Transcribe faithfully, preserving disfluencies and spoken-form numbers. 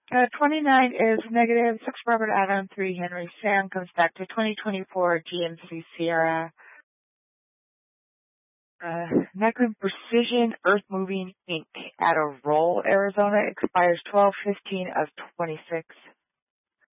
Uh, twenty-nine is negative. six Robert Adam, three Henry Sam comes back to twenty twenty-four G M C Sierra. Uh, Necron Precision Earth Moving Incorporated out of Roll, Arizona, expires twelve fifteen of twenty-six.